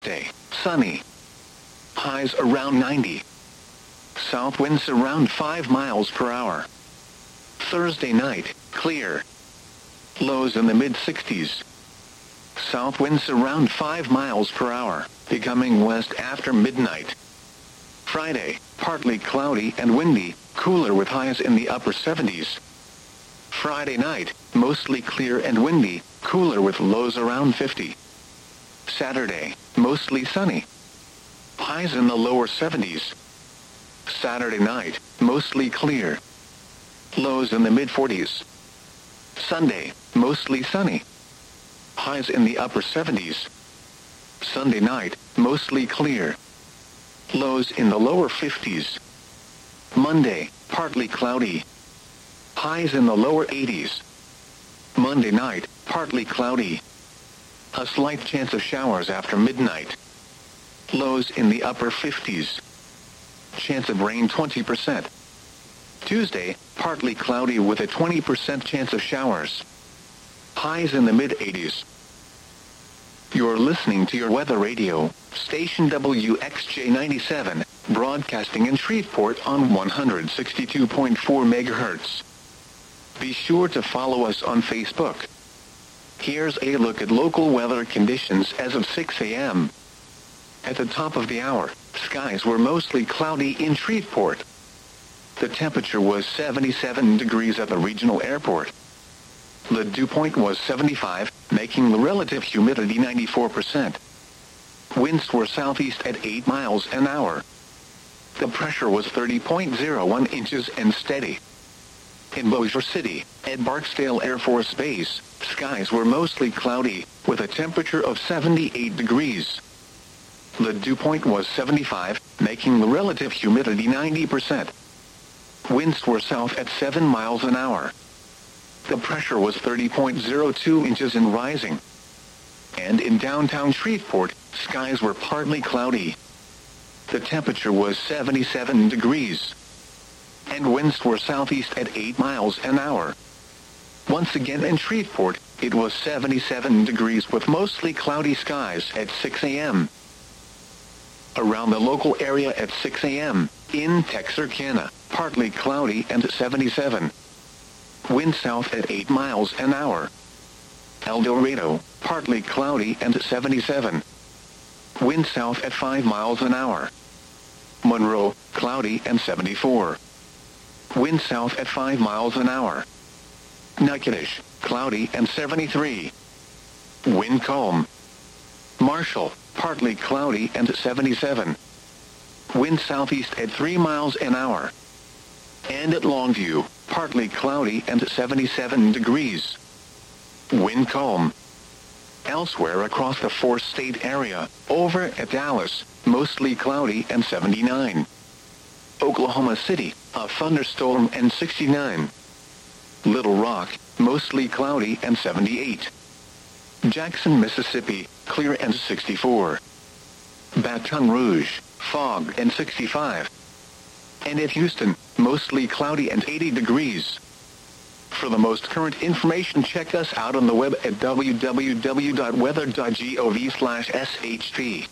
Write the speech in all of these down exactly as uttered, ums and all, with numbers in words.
Day, sunny. Highs around ninety. South winds around five miles per hour. Thursday night, clear. Lows in the mid sixties. South winds around five miles per hour, becoming west after midnight. Friday, partly cloudy and windy, cooler with highs in the upper seventies. Friday night, mostly clear and windy, cooler with lows around fifty. Saturday, mostly sunny. Highs in the lower seventies. Saturday night, mostly clear. Lows in the mid forties. Sunday, mostly sunny. Highs in the upper seventies. Sunday night, mostly clear. Lows in the lower fifties. Monday, partly cloudy. Highs in the lower eighties. Monday night, partly cloudy. A slight chance of showers after midnight. Lows in the upper fifties. Chance of rain twenty percent. Tuesday, partly cloudy with a twenty percent chance of showers. Highs in the mid eighties. You're listening to your weather radio, station W X J ninety-seven, broadcasting in Shreveport on one hundred sixty-two point four megahertz. Be sure to follow us on Facebook. Here's a look at local weather conditions as of six a.m. At the top of the hour, skies were mostly cloudy in Shreveport. The temperature was seventy-seven degrees at the regional airport. The dew point was seventy-five, making the relative humidity ninety-four percent. Winds were southeast at eight miles an hour. The pressure was thirty point zero one inches and steady. In Bossier City, at Barksdale Air Force Base, skies were mostly cloudy, with a temperature of seventy-eight degrees. The dew point was seventy-five, making the relative humidity ninety percent. Winds were south at seven miles an hour. The pressure was thirty point zero two inches and rising. And in downtown Shreveport, skies were partly cloudy. The temperature was seventy-seven degrees. And winds were southeast at eight miles an hour. Once again in Shreveport, it was seventy-seven degrees with mostly cloudy skies at six a.m. Around the local area at six a.m., in Texarkana, partly cloudy and seventy-seven. Wind south at eight miles an hour. El Dorado, partly cloudy and seventy-seven. Wind south at five miles an hour. Monroe, cloudy and seventy-four. Wind south at five miles an hour. Natchitoches, cloudy and seventy-three. Wind calm. Marshall, partly cloudy and seventy-seven. Wind southeast at three miles an hour. And at Longview, partly cloudy and seventy-seven degrees. Wind calm. Elsewhere across the four-state area, over at Dallas, mostly cloudy and seventy-nine. Oklahoma City, a thunderstorm and sixty-nine. Little Rock, mostly cloudy and seventy-eight. Jackson, Mississippi, clear and sixty-four. Baton Rouge, fog and sixty-five. And at Houston, mostly cloudy and eighty degrees. For the most current information, check us out on the web at w w w dot weather dot gov slash s h p.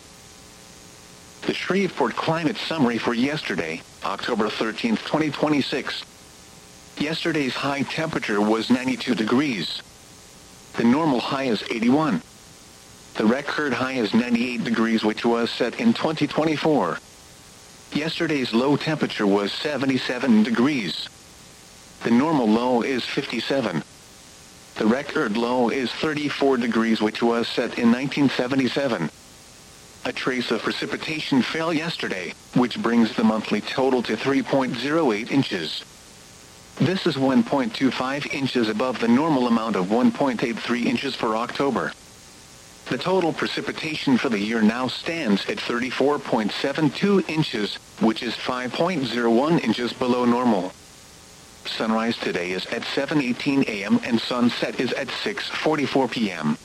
The Shreveport Climate Summary for yesterday, October thirteenth, twenty twenty-six. Yesterday's high temperature was ninety-two degrees. The normal high is eighty-one. The record high is ninety-eight degrees, which was set in twenty twenty-four. Yesterday's low temperature was seventy-seven degrees. The normal low is fifty-seven. The record low is thirty-four degrees, which was set in nineteen seventy-seven. A trace of precipitation fell yesterday, which brings the monthly total to three point zero eight inches. This is one point two five inches above the normal amount of one point eight three inches for October. The total precipitation for the year now stands at thirty-four point seven two inches, which is five point zero one inches below normal. Sunrise today is at seven eighteen a.m. and sunset is at six forty-four p.m.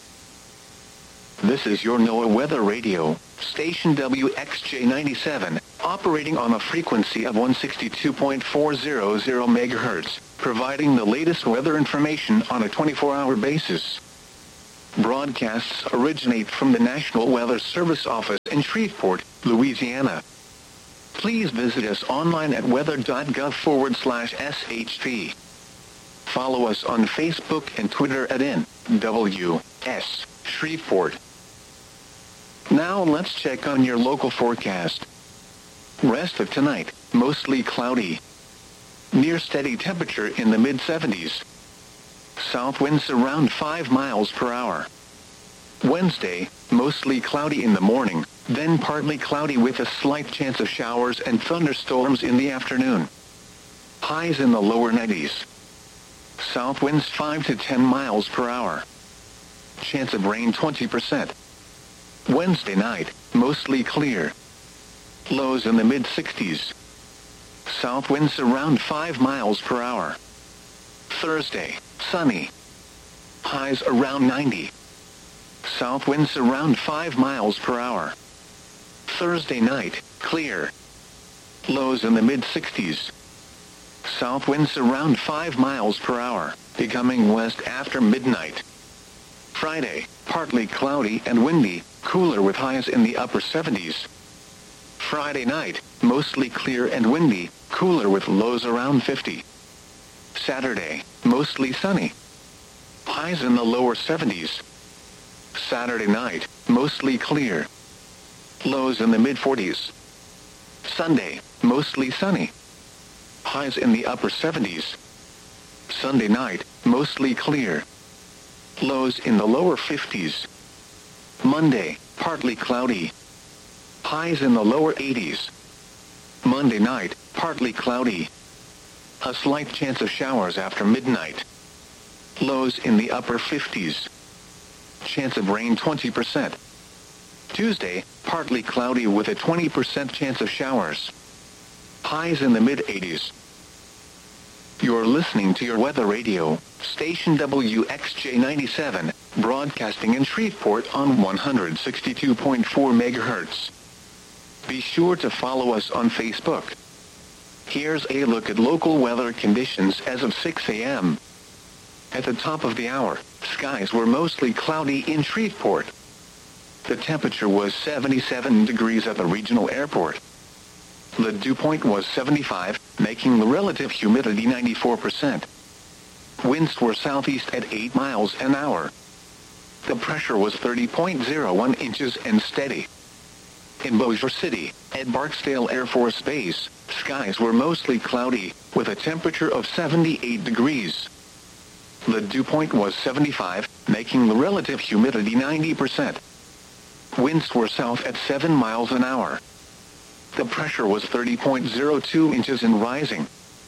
This is your NOAA Weather Radio, station W X J ninety-seven, operating on a frequency of one hundred sixty-two point four hundred megahertz, providing the latest weather information on a twenty-four hour basis. Broadcasts originate from the National Weather Service office in Shreveport, Louisiana. Please visit us online at weather.gov forward slash SHP. Follow us on Facebook and Twitter at N W S Shreveport. Now let's check on your local forecast. Rest of tonight, mostly cloudy. Near steady temperature in the mid seventies. South winds around five miles per hour. Wednesday, mostly cloudy in the morning, then partly cloudy with a slight chance of showers and thunderstorms in the afternoon. Highs in the lower nineties. South winds five to ten miles per hour. Chance of rain twenty percent. Wednesday night, mostly clear. Lows in the mid sixties. South winds around five miles per hour. Thursday, sunny. Highs around ninety. South winds around five miles per hour. Thursday night, clear. Lows in the mid sixties. South winds around five miles per hour, becoming west after midnight. Friday, partly cloudy and windy, cooler with highs in the upper seventies. Friday night, mostly clear and windy, cooler with lows around fifty. Saturday, mostly sunny. Highs in the lower seventies. Saturday night, mostly clear. Lows in the mid forties. Sunday, mostly sunny. Highs in the upper seventies. Sunday night, mostly clear. Lows in the lower fifties. Monday, partly cloudy. Highs in the lower eighties. Monday night, partly cloudy. A slight chance of showers after midnight. Lows in the upper fifties. Chance of rain twenty percent. Tuesday, partly cloudy with a twenty percent chance of showers. Highs in the mid eighties. You're listening to your weather radio, station W X J ninety-seven, broadcasting in Shreveport on one hundred sixty-two point four megahertz. Be sure to follow us on Facebook. Here's a look at local weather conditions as of six a m At the top of the hour, skies were mostly cloudy in Shreveport. The temperature was seventy-seven degrees at the regional airport. The dew point was seventy-five, making the relative humidity ninety-four percent. Winds were southeast at eight miles an hour. The pressure was thirty point zero one inches and steady. In Bossier City, at Barksdale Air Force Base, skies were mostly cloudy, with a temperature of seventy-eight degrees. The dew point was seventy-five, making the relative humidity ninety percent. Winds were south at seven miles an hour. The pressure was thirty point zero two inches and rising.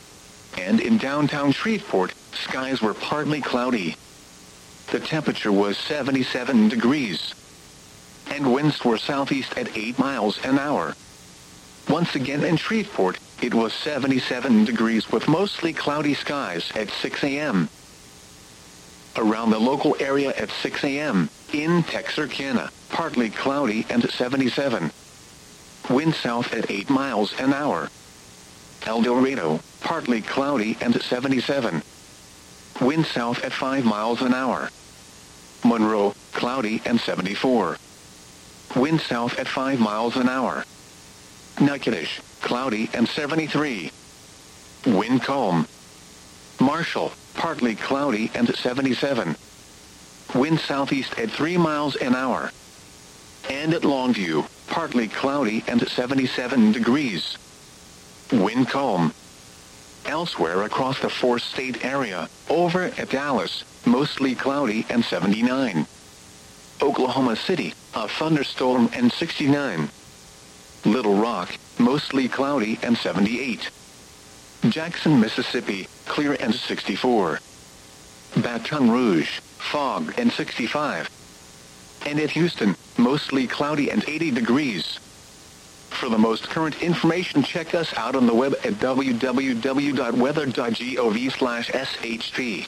And in downtown Shreveport, skies were partly cloudy. The temperature was seventy-seven degrees. And winds were southeast at eight miles an hour. Once again in Shreveport, it was seventy-seven degrees with mostly cloudy skies at six a m Around the local area at six a m, in Texarkana, partly cloudy and seventy-seven. Wind south at eight miles an hour. El Dorado, partly cloudy and seventy-seven. Wind south at five miles an hour. Monroe, cloudy and seventy-four. Wind south at five miles an hour. Natchitoches, cloudy and seventy-three. Wind calm. Marshall, partly cloudy and seventy-seven. Wind southeast at three miles an hour. And at Longview, partly cloudy and seventy-seven degrees. Wind calm. Elsewhere across the four-state area, over at Dallas, mostly cloudy and seventy-nine. Oklahoma City, a thunderstorm and sixty-nine. Little Rock, mostly cloudy and seventy-eight. Jackson, Mississippi, clear and sixty-four. Baton Rouge, fog and sixty-five. And at Houston, mostly cloudy and eighty degrees. For the most current information, check us out on the web at w w w dot weather dot gov slash s h p.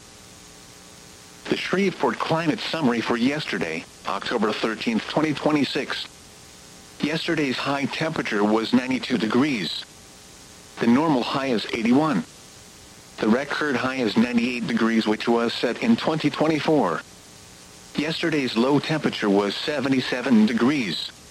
The Shreveport Climate Summary for yesterday, October thirteenth, twenty twenty-six. Yesterday's high temperature was ninety-two degrees. The normal high is eighty-one. The record high is ninety-eight degrees, which was set in twenty twenty-four. Yesterday's low temperature was seventy-seven degrees.